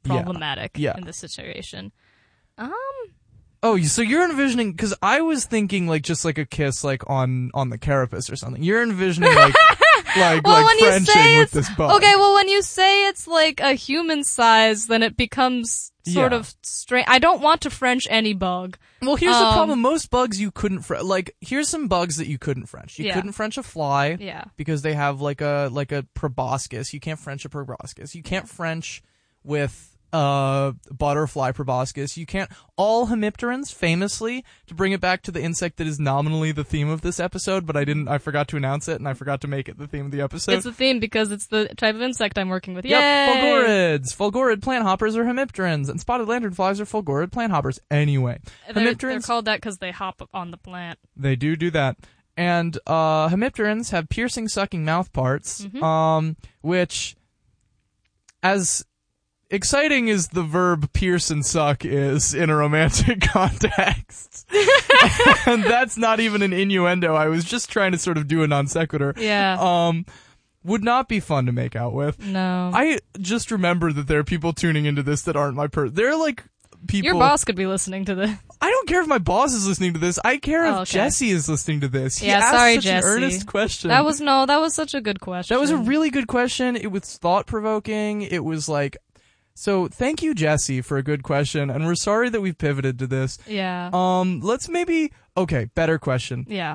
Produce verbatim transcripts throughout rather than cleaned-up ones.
problematic yeah. in this situation. Um. Oh, so you're envisioning, because I was thinking like just like a kiss like on on the carapace or something. You're envisioning like like well, like when you Frenching say with it's, this bug. Okay, well when you say it's like a human size, then it becomes sort Yeah. of strange. I don't want to French any bug. Well, here's um, the problem. Most bugs you couldn't fr- like. Here's some bugs that you couldn't French. You Yeah. couldn't French a fly. Yeah. Because they have like a like a proboscis. You can't French a proboscis. You can't French with uh butterfly proboscis. You can't. All hemipterans, famously, to bring it back to the insect that is nominally the theme of this episode, but I didn't. I forgot to announce it, and I forgot to make it the theme of the episode. It's a theme because it's the type of insect I'm working with. Yep, Yay! fulgurids. Fulgurid plant hoppers are hemipterans, and spotted lanternflies are fulgurid plant hoppers. Anyway, They're, hemipterans. they're called that because they hop on the plant. They do do that. And uh, hemipterans have piercing, sucking mouth parts, Mm-hmm. um, which, as exciting as the verb pierce and suck is in a romantic context, and that's not even an innuendo, I was just trying to sort of do a non sequitur, Yeah. um, would not be fun to make out with. No. I just remember that there are people tuning into this that aren't my per- They're like people... Your boss could be listening to this. I don't care if my boss is listening to this. I care if Oh, okay. Jesse is listening to this. He Yeah, asked sorry, such Jesse. an earnest question. That was no, that was such a good question. That was a really good question. It was thought-provoking. It was like... So, thank you, Jesse, for a good question, and we're sorry that we've pivoted to this. Yeah. Um, let's maybe... Okay, better question. Yeah.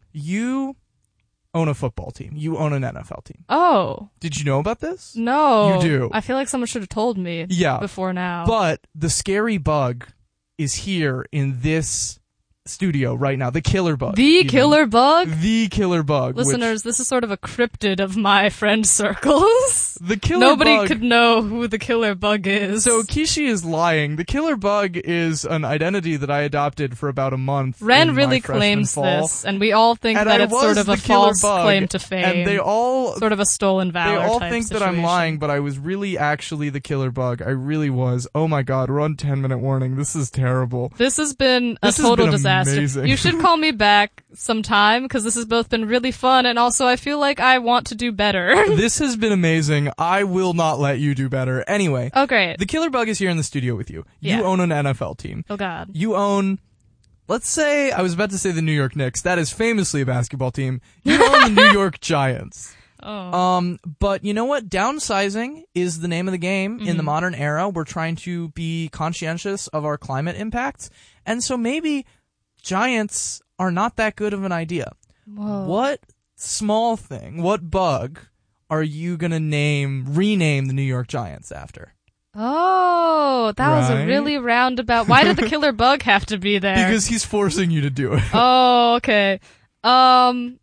You own a football team. You own an N F L team. Oh. Did you know about this? No. You do. I feel like someone should have told me Yeah. before now. But the scary bug is here in this studio right now. The killer bug. the even. killer bug? The killer bug. which- Listeners, this is sort of a cryptid of my friend circles. the killer Nobody bug. could know who the killer bug is. So Kishi is lying. The killer bug is an identity that I adopted for about a month. Ren in really my freshman claims fall. this, and we all think And that I it's was sort of the a killer false bug, claim to fame. And they all sort of a stolen they valor all type think that I'm situation. lying, but I was really actually the killer bug. I really was. Oh my god, we're on ten minute warning. This is terrible. This has been a This has total been disaster. amazing. You should call me back sometime, because this has both been really fun, and also I feel like I want to do better. This has been amazing. I will not let you do better. Anyway, Oh, great. the killer bug is here in the studio with you. You Yeah. own an N F L team. Oh, God. You own, let's say, I was about to say the New York Knicks. That is famously a basketball team. You own the New York Giants. Oh. Um, but you know what? Downsizing is the name of the game in the Mm-hmm. modern era. We're trying to be conscientious of our climate impacts. And so maybe Giants are not that good of an idea. Whoa. What small thing, what bug are you going to name, rename the New York Giants after? Oh, that was a Right? really roundabout. Why did the killer bug have to be there? Because he's forcing you to do it. Oh, okay. Um.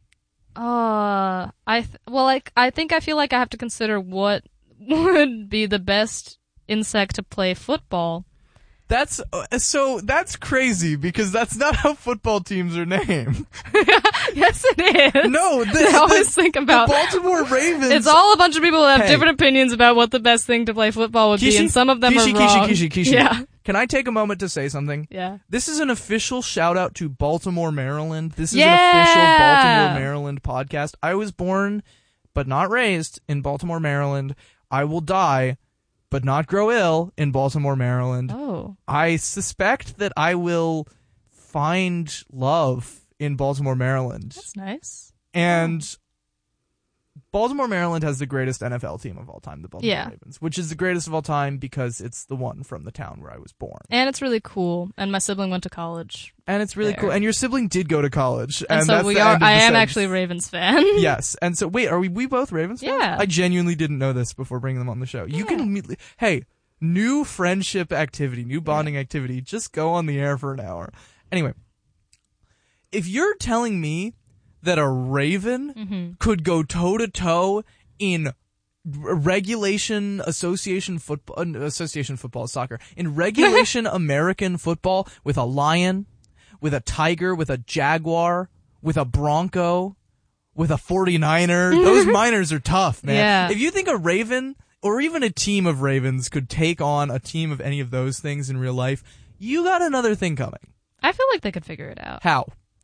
Uh, I th- well, like I think I feel like I have to consider what would be the best insect to play football. That's uh, so that's crazy because that's not how football teams are named. Yes, it is. No, the, I always the, think about. the Baltimore Ravens. It's all a bunch of people that have Hey. different opinions about what the best thing to play football would be, Kishi, and some of them Kishi, are wrong. Kishi, Kishi, Kishi. Yeah, Can I take a moment to say something? yeah. This is an official shout out to Baltimore, Maryland. This is Yeah! an official Baltimore, Maryland podcast. I was born, but not raised, in Baltimore, Maryland. I will die, but not grow ill, in Baltimore, Maryland. Oh, I suspect that I will find love in Baltimore, Maryland. that's nice. And Baltimore, Maryland has the greatest N F L team of all time, the Baltimore Yeah. Ravens, which is the greatest of all time because it's the one from the town where I was born. And it's really cool. And my sibling went to college, And it's really There. cool. And your sibling did go to college. and, And, so that's we the are. end of I the am sentence. actually a Ravens fan. Yes. And so, wait, are we we both Ravens fans? Yeah. I genuinely didn't know this before bringing them on the show. You Yeah. can immediately, hey, new friendship activity, new bonding activity, just go on the air for an hour. Anyway, if you're telling me that a Raven Mm-hmm. could go toe-to-toe in r- regulation association football, uh, association football is soccer, in regulation American football with a lion, with a tiger, with a jaguar, with a bronco, with a forty-niner, those miners are tough, man. Yeah. If you think a Raven or even a team of Ravens could take on a team of any of those things in real life, you got another thing coming. I feel like they could figure it out. How?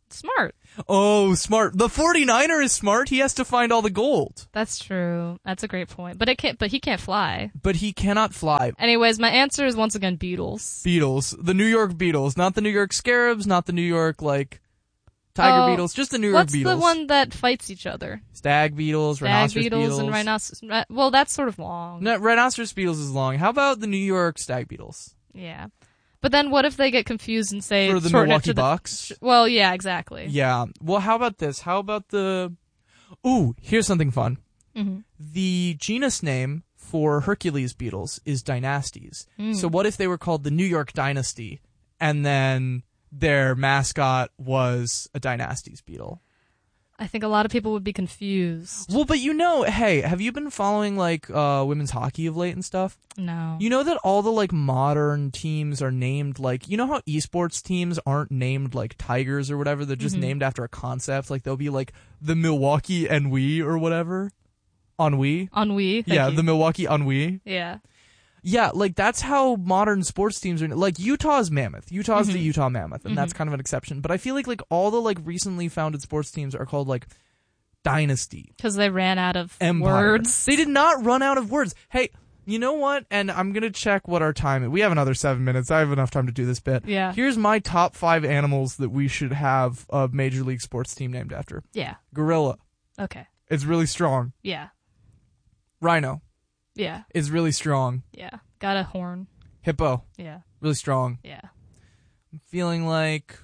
Smart. Oh, smart. The forty-niner is smart. He has to find all the gold. That's true. That's a great point. But it can't. But he can't fly. But he cannot fly. Anyways, my answer is once again Beatles. Beatles. The New York Beatles. Not the New York Scarabs, not the New York, like, Tiger Oh, Beatles. Just the New York What's Beatles. the one that fights each other? Stag Beatles, Stag Rhinoceros Beatles, Beatles. and Rhinoceros. Ri- Well, that's sort of long. No, Rhinoceros Beatles is long. How about the New York Stag Beatles? Yeah. But then what if they get confused and say For the shorten it Milwaukee to the- Bucks? Well, yeah, exactly. Yeah. Well, how about this? How about the... Ooh, here's something fun. Mm-hmm. The genus name for Hercules beetles is Dynastes. Mm. So what if they were called the New York Dynasty, and then their mascot was a Dynastes beetle? I think a lot of people would be confused. Well, but you know, hey, have you been following, like, uh, women's hockey of late and stuff? No. You know that all the, like, modern teams are named, like, you know how esports teams aren't named, like, Tigers or whatever? They're just Mhm. named after a concept. Like, they'll be, like, the Milwaukee Ennui or whatever. Ennui? Ennui. Thank Yeah, you. the Milwaukee Ennui. Yeah. Yeah, like, that's how modern sports teams are. Like, Utah's Mammoth. Utah's the Mhm. Utah Mammoth, and that's Mhm. kind of an exception. But I feel like, like, all the, like, recently founded sports teams are called, like, Dynasty. Because they ran out of Empire. words. They did not run out of words. Hey, you know what? And I'm going to check what our time is. We have another seven minutes. I have enough time to do this bit. Yeah. Here's my top five animals that we should have a Major League sports team named after. Yeah. Gorilla. Okay. It's really strong. Yeah. Rhino. Yeah. Is really strong. Yeah. Got a horn. Hippo. Yeah. Really strong. Yeah. I'm feeling like...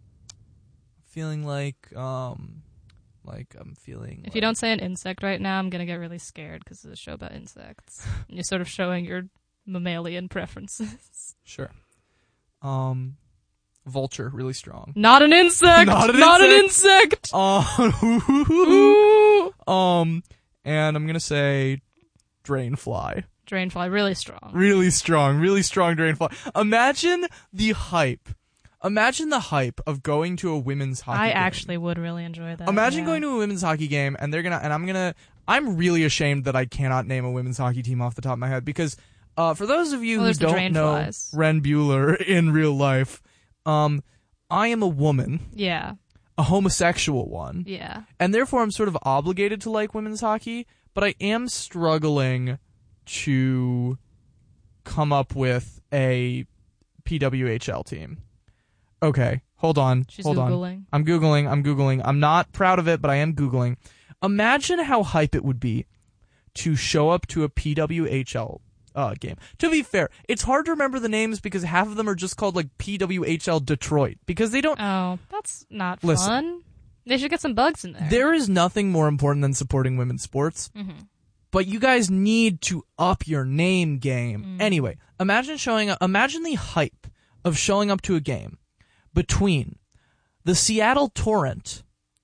Feeling like... um. Like, I'm feeling... If like, you don't say an insect right now, I'm going to get really scared because it's a show about insects. And you're sort of showing your mammalian preferences. Sure. Um... Vulture. Really strong. Not an insect! Not an Not insect! an insect! Um... Ooh. Um, and I'm gonna say Drainfly. Drainfly, really strong. Really strong, really strong Drainfly. Imagine the hype. Imagine the hype of going to a women's hockey I game. actually would really enjoy that. Imagine yeah. going to a women's hockey game and they're gonna, and I'm gonna, I'm really ashamed that I cannot name a women's hockey team off the top of my head because, uh, for those of you Well, who there's the don't know Drainflies. Ren Bueller in real life, um, I am a woman, Yeah. a homosexual one. Yeah. And therefore I'm sort of obligated to like women's hockey, but I am struggling to come up with a P W H L team. Okay, hold on. She's hold on. Googling. I'm Googling, I'm Googling. I'm not proud of it, but I am Googling. Imagine how hype it would be to show up to a P W H L uh, game. To be fair, it's hard to remember the names because half of them are just called like P W H L Detroit because they don't... Oh, that's not Listen. fun. They should get some bugs in there. There is nothing more important than supporting women's sports. Mm-hmm. But you guys need to up your name game. Mm. Anyway, imagine showing up, imagine the hype of showing up to a game between the Seattle Torrent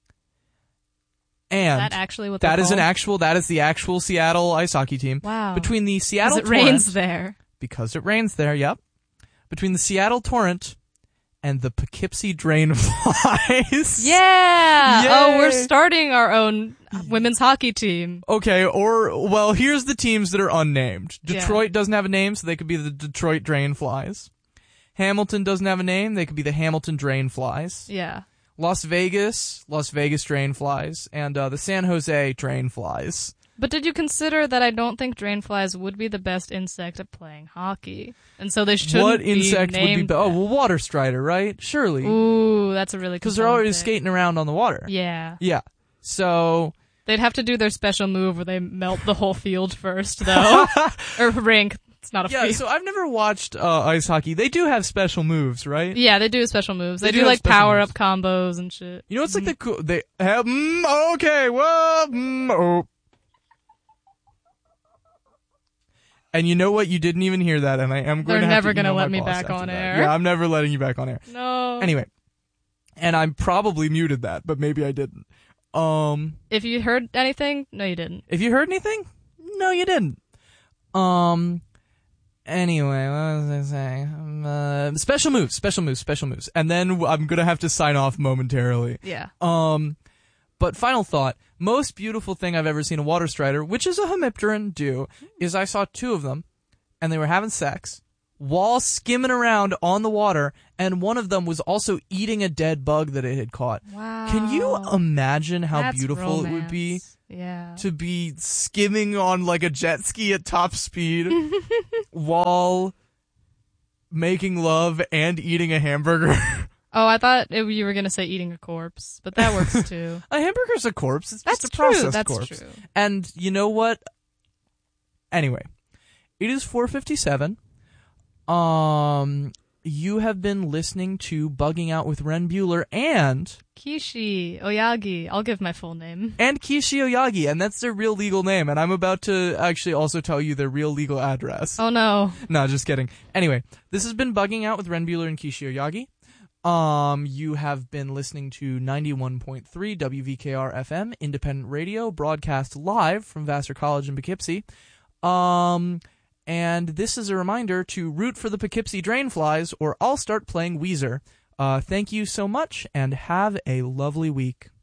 and Is that actually what that they're is an called? actual that is the actual Seattle ice hockey team. Wow. Between the Seattle Because it Torrent rains there. because it rains there, yep. Between the Seattle Torrent and the Poughkeepsie Drainflies. Yeah. Yay. Oh, we're starting our own women's hockey team. Okay, or, well, here's the teams that are unnamed. Yeah. Detroit doesn't have a name, so they could be the Detroit Drainflies. Hamilton doesn't have a name, they could be the Hamilton Drainflies. Yeah. Las Vegas, Las Vegas Drainflies, and uh, the San Jose Drainflies. But did you consider that I don't think drainflies would be the best insect at playing hockey? And so they shouldn't What be insect would be named better? Oh, that. well, Water Strider, right? Surely. Ooh, that's a really Because they're compelling always pick. skating around on the water. Yeah. Yeah. So... They'd have to do their special move where they melt the whole field first, though. Or rink. It's not a Yeah, field. so I've never watched uh, ice hockey. They do have special moves, right? Yeah, they do special moves. They, They do do, have like special power moves. up combos and shit. You know, it's like the cool. They have. Mm, okay, well. Mm, oh. And you know what? You didn't even hear that, and I am going They're to have never to gonna email let my me boss back after on that. air. Yeah, I'm never letting you back on air. No. Anyway, and I'm probably muted that, but maybe I didn't. Um, If you heard anything, no, you didn't. if you heard anything, no, you didn't. Um. Anyway, what was I saying? Um, uh, special moves, special moves, special moves, and then I'm gonna have to sign off momentarily. Yeah. Um, but final thought, most beautiful thing I've ever seen a water strider, which is a hemipteran, do, is I saw two of them, and they were having sex. while skimming around on the water, and one of them was also eating a dead bug that it had caught. Wow. Can you imagine how That's beautiful romance. it would be Yeah. to be skimming on like a jet ski at top speed while making love and eating a hamburger? Oh, I thought it, you were going to say eating a corpse, but that works too. A hamburger's a corpse. It's That's just a true. processed That's corpse. true. And you know what? Anyway, it is four fifty-seven. Um, you have been listening to Bugging Out with Ren Bueller and Kishi Oyagi. I'll give my full name. and Kishi Oyagi, and that's their real legal name. And I'm about to actually also tell you their real legal address. Oh no. No, just kidding. Anyway, this has been Bugging Out with Ren Bueller and Kishi Oyagi. Um, you have been listening to ninety-one point three W V K R F M, independent radio, broadcast live from Vassar College in Poughkeepsie. Um, and this is a reminder to root for the Poughkeepsie Drainflies, or I'll start playing Weezer. Uh, thank you so much, and have a lovely week.